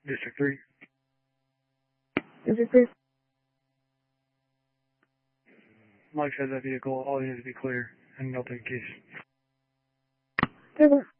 District 3. District 3. Mike has that vehicle. All you need to be clear and nothing in case. Over.